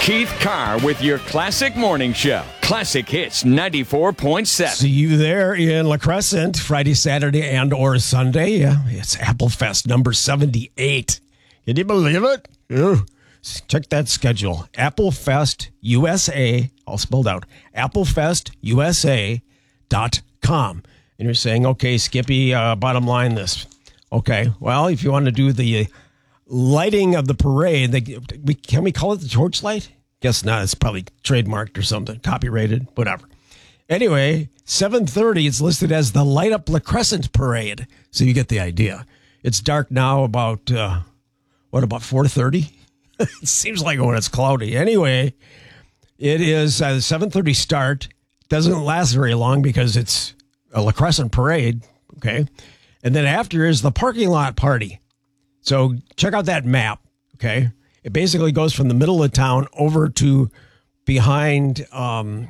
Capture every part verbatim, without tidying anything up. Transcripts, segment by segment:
Keith Carr with your Classic Morning Show. Classic Hits ninety-four point seven. See you there in La Crescent, Friday, Saturday, and or Sunday. Yeah, it's Apple Fest number seventy-eight. Can you believe it? Ugh. Check that schedule. Apple Fest U S A, all spelled out, apple fest u s a dot com. And you're saying, okay, Skippy, uh, bottom line this. Okay, well, if you want to do the lighting of the parade, they, we, can we call it the torchlight? Guess not. It's probably trademarked or something, copyrighted, whatever. Anyway, seven thirty, it's listed as the Light Up La Crescent Parade. So you get the idea. It's dark now about, uh, what, about four thirty? It seems like when it's cloudy. Anyway, it is a seven thirty start. Doesn't last very long because it's a La Crescent Parade, okay? And then after is the parking lot party. So check out that map, okay? It basically goes from the middle of town over to behind, um,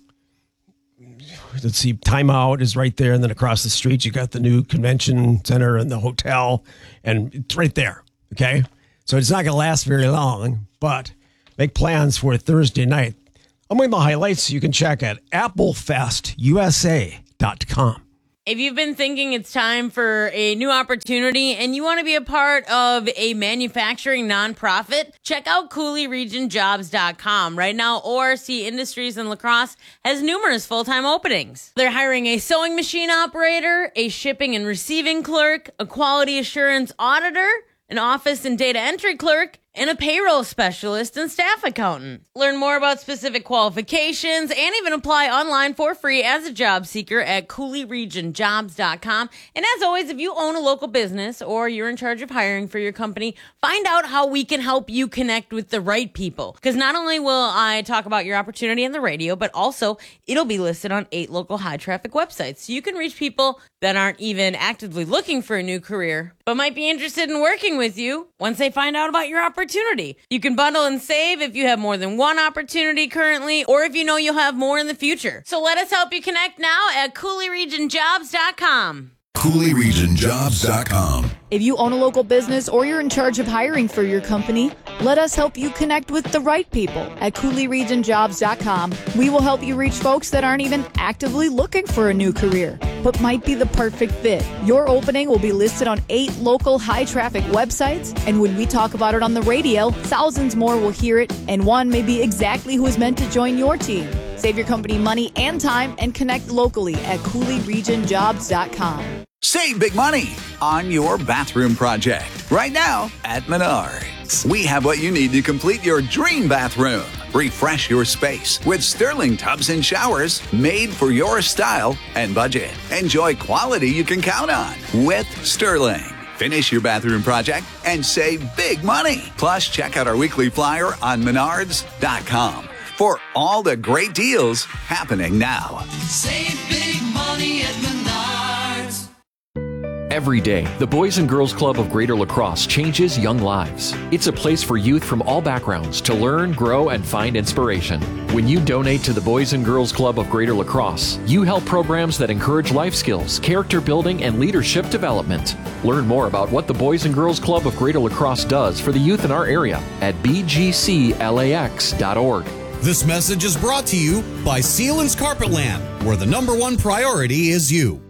let's see, Time Out is right there. And then across the street, you got the new convention center and the hotel. And it's right there, okay? So it's not going to last very long, but make plans for Thursday night. Among the highlights you can check at apple fest u s a dot com. If you've been thinking it's time for a new opportunity and you want to be a part of a manufacturing nonprofit, check out Cooley Region Jobs dot com. Right now, O R C Industries in La Crosse has numerous full-time openings. They're hiring a sewing machine operator, a shipping and receiving clerk, a quality assurance auditor, an office and data entry clerk, and a payroll specialist and staff accountant. Learn more about specific qualifications and even apply online for free as a job seeker at Cooley Region Jobs dot com. And as always, if you own a local business or you're in charge of hiring for your company, find out how we can help you connect with the right people. Because not only will I talk about your opportunity on the radio, but also it'll be listed on eight local high traffic websites. So you can reach people that aren't even actively looking for a new career, but might be interested in working with you once they find out about your opportunity. You can bundle and save if you have more than one opportunity currently, or if you know you'll have more in the future. So let us help you connect now at Cooley Region Jobs dot com. Cooley Region Jobs dot com. If you own a local business or you're in charge of hiring for your company, let us help you connect with the right people at Cooley Region Jobs dot com. We will help you reach folks that aren't even actively looking for a new career, but might be the perfect fit. Your opening will be listed on eight local high-traffic websites, and when we talk about it on the radio, thousands more will hear it, and one may be exactly who is meant to join your team. Save your company money and time and connect locally at Cooley Region Jobs dot com. Save big money on your bathroom project right now at Menards. We have what you need to complete your dream bathroom. Refresh your space with Sterling tubs and showers made for your style and budget. Enjoy quality you can count on with Sterling. Finish your bathroom project and save big money. Plus, check out our weekly flyer on menards dot com for all the great deals happening now. Save big money at Menards. Every day, the Boys and Girls Club of Greater La Crosse changes young lives. It's a place for youth from all backgrounds to learn, grow, and find inspiration. When you donate to the Boys and Girls Club of Greater La Crosse, you help programs that encourage life skills, character building, and leadership development. Learn more about what the Boys and Girls Club of Greater La Crosse does for the youth in our area at b g c lax dot org. This message is brought to you by Sealands Carpetland, where the number one priority is you.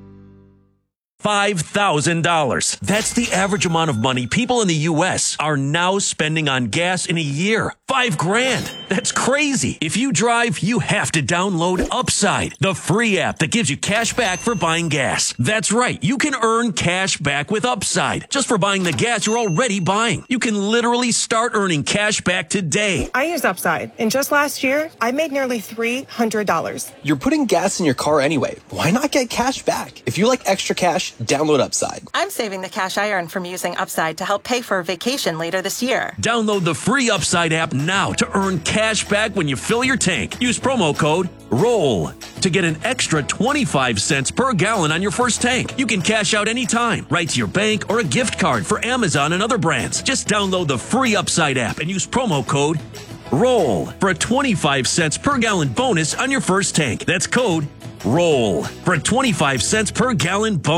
five thousand dollars. That's the average amount of money people in the U S are now spending on gas in a year. Five grand. That's crazy. If you drive, you have to download Upside, the free app that gives you cash back for buying gas. That's right. You can earn cash back with Upside just for buying the gas you're already buying. You can literally start earning cash back today. I use Upside, and just last year, I made nearly three hundred dollars. You're putting gas in your car anyway. Why not get cash back? If you like extra cash, download Upside. I'm saving the cash I earn from using Upside to help pay for a vacation later this year. Download the free Upside app now to earn cash back when you fill your tank. Use promo code ROLL to get an extra twenty-five cents per gallon on your first tank. You can cash out anytime, right to your bank or a gift card for Amazon and other brands. Just download the free Upside app and use promo code ROLL for a twenty-five cents per gallon bonus on your first tank. That's code ROLL for a twenty-five cents per gallon bonus.